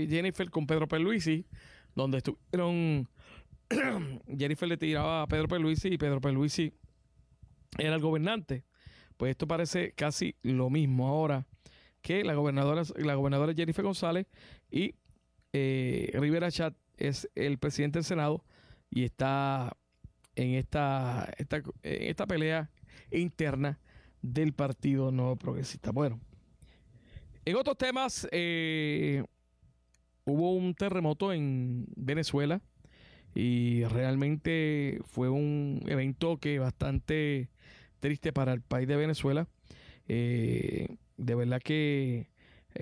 Jennifer con Pedro Pierluisi, donde estuvieron. Jennifer le tiraba a Pedro Pierluisi y Pedro Pierluisi era el gobernante. Pues esto parece casi lo mismo ahora, que la gobernadora Jennifer González y Rivera Chat es el presidente del Senado y está en esta pelea interna del Partido Nuevo Progresista. Bueno, en otros temas, hubo un terremoto en Venezuela y realmente fue un evento que bastante triste para el país de Venezuela. De verdad que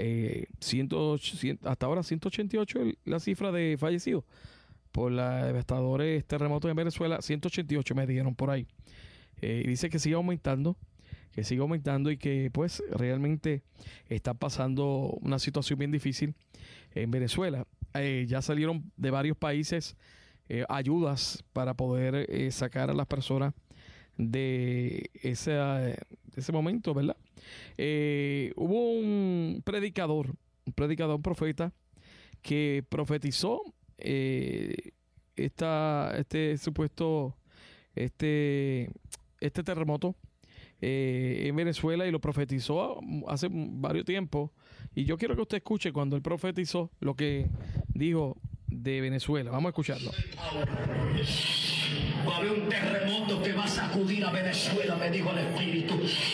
hasta ahora 188 la cifra de fallecidos por los devastadores terremotos en Venezuela. 188 me dijeron por ahí. Y dice que sigue aumentando y que pues realmente está pasando una situación bien difícil en Venezuela. Ya salieron de varios países ayudas para poder sacar a las personas de ese momento, ¿verdad? Hubo un profeta que profetizó este terremoto en Venezuela, y lo profetizó hace varios tiempos, y yo quiero que usted escuche cuando él profetizó lo que dijo de Venezuela. Vamos a escucharlo. Va a haber un terremoto que va a sacudir a Venezuela, me dijo el Espíritu.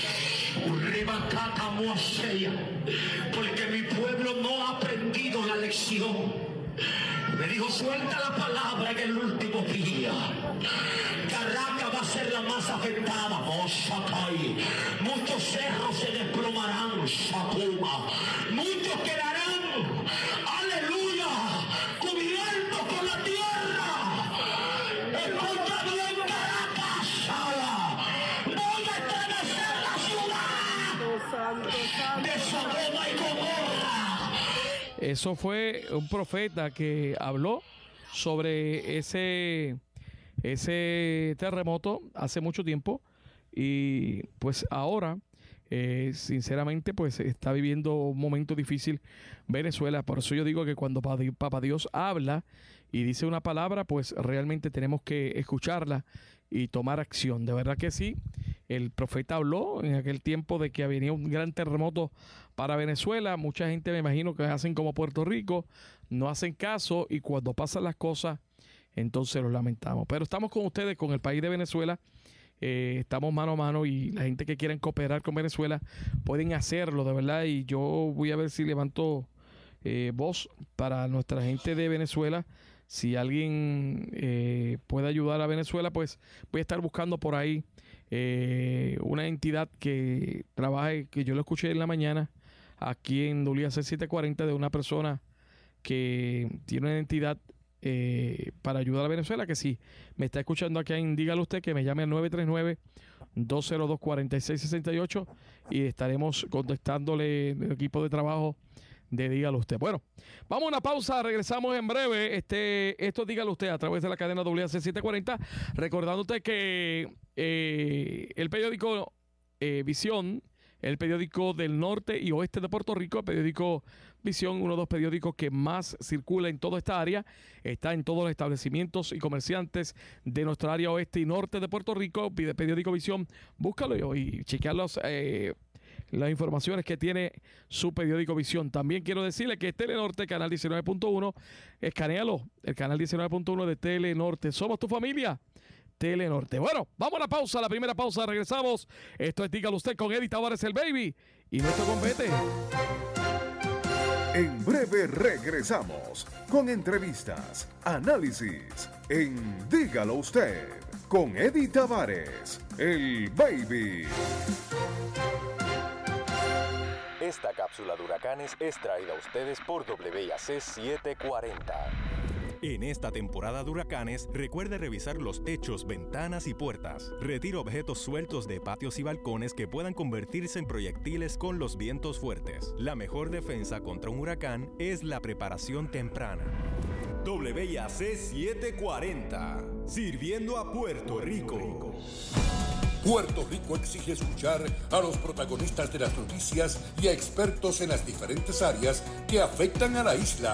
Porque mi pueblo no ha aprendido la lección. Me dijo, suelta la palabra en el último día. Caracas va a ser la más afectada. Oh, Shakai. Muchos cerros se desplomarán. Shakuma. Muchos quedarán, aleluya, cubiertos con la tierra. Escucha bien, Caracas. Voy a estremecer la ciudad de Sodoma y Gomorra. Eso fue un profeta que habló sobre ese terremoto hace mucho tiempo, y pues ahora sinceramente pues está viviendo un momento difícil Venezuela. Por eso yo digo que cuando Papá Dios habla y dice una palabra, pues realmente tenemos que escucharla y tomar acción. De verdad que sí. El profeta habló en aquel tiempo de que venía un gran terremoto para Venezuela. Mucha gente, me imagino, que hacen como Puerto Rico, no hacen caso, y cuando pasan las cosas, entonces los lamentamos. Pero estamos con ustedes, con el país de Venezuela. Estamos mano a mano, y la gente que quiera cooperar con Venezuela pueden hacerlo, de verdad. Y yo voy a ver si levanto voz para nuestra gente de Venezuela. Si alguien puede ayudar a Venezuela, pues voy a estar buscando por ahí una entidad que trabaje, que yo lo escuché en la mañana aquí en WC 740, de una persona que tiene una entidad para ayudar a Venezuela, que si me está escuchando aquí, dígale usted que me llame al 939-202-4668 y estaremos contestándole el equipo de trabajo de Dígalo Usted. Bueno, vamos a una pausa, regresamos en breve. Esto Dígalo Usted a través de la cadena WC 740, recordándote que el periódico Visión, el periódico del norte y oeste de Puerto Rico, el periódico Visión, uno de los periódicos que más circula en toda esta área, está en todos los establecimientos y comerciantes de nuestra área oeste y norte de Puerto Rico. Pide periódico Visión, búscalo y chequear las informaciones que tiene su periódico Visión. También quiero decirle que Telenorte, canal 19.1, escanéalo, el canal 19.1 de Telenorte. Somos tu familia, Telenorte. Bueno, vamos a la pausa, la primera pausa, regresamos. Esto es Dígalo Usted con Eddie Tavares, el Baby, y nuestro compete. En breve regresamos con entrevistas, análisis en Dígalo Usted con Eddie Tavares, el Baby. Esta cápsula de huracanes es traída a ustedes por WIAC 740. En esta temporada de huracanes, recuerde revisar los techos, ventanas y puertas. Retire objetos sueltos de patios y balcones que puedan convertirse en proyectiles con los vientos fuertes. La mejor defensa contra un huracán es la preparación temprana. WIAC 740, sirviendo a Puerto Rico. Puerto Rico exige escuchar a los protagonistas de las noticias y a expertos en las diferentes áreas que afectan a la isla.